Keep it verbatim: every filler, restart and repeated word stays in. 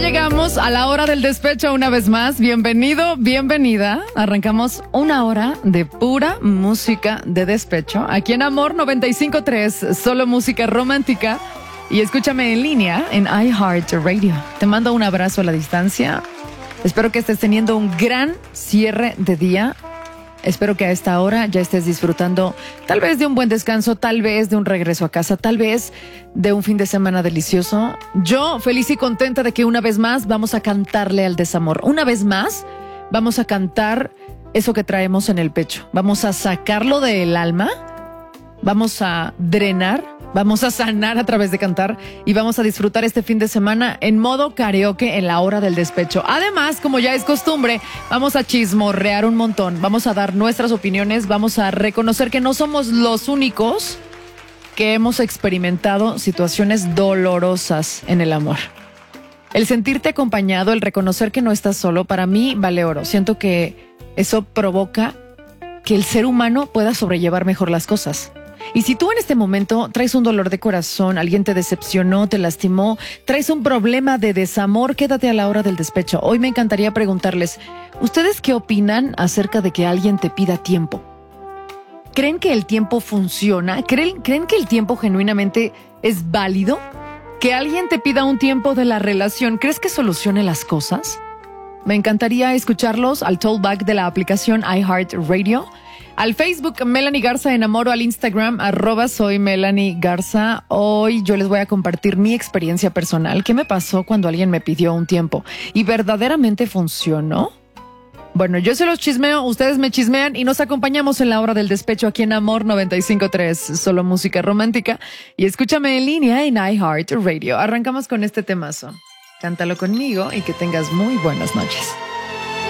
llegamos a la hora del despecho una vez más. Bienvenido, bienvenida. Arrancamos una hora de pura música de despecho. Aquí en Amor noventa y cinco punto tres, solo música romántica. Y escúchame en línea en iHeartRadio. Te mando un abrazo a la distancia. Espero que estés teniendo un gran cierre de día. Espero que a esta hora ya estés disfrutando tal vez de un buen descanso, tal vez de un regreso a casa, tal vez de un fin de semana delicioso. Yo feliz y contenta de que una vez más vamos a cantarle al desamor. Una vez más vamos a cantar eso que traemos en el pecho. Vamos a sacarlo del alma, vamos a drenar, vamos a sanar a través de cantar y vamos a disfrutar este fin de semana en modo karaoke en la hora del despecho. Además, como ya es costumbre, vamos a chismorrear un montón, vamos a dar nuestras opiniones, vamos a reconocer que no somos los únicos que hemos experimentado situaciones dolorosas en el amor. El sentirte acompañado, el reconocer que no estás solo, para mí vale oro. Siento que eso provoca que el ser humano pueda sobrellevar mejor las cosas. Y si tú en este momento traes un dolor de corazón, alguien te decepcionó, te lastimó, traes un problema de desamor, quédate a la hora del despecho. Hoy me encantaría preguntarles, ¿ustedes qué opinan acerca de que alguien te pida tiempo? ¿Creen que el tiempo funciona? ¿Creen, ¿Creen que el tiempo genuinamente es válido? ¿Que alguien te pida un tiempo de la relación, crees que solucione las cosas? Me encantaría escucharlos al tollback de la aplicación iHeartRadio. Al Facebook, Melanie Garza Enamoro, al Instagram, arroba soy Melanie Garza. Hoy yo les voy a compartir mi experiencia personal. ¿Qué me pasó cuando alguien me pidió un tiempo? ¿Y verdaderamente funcionó? Bueno, yo se los chismeo, ustedes me chismean y nos acompañamos en la hora del despecho aquí en Amor noventa y cinco punto tres, solo música romántica. Y escúchame en línea en iHeartRadio. Arrancamos con este temazo. Cántalo conmigo y que tengas muy buenas noches.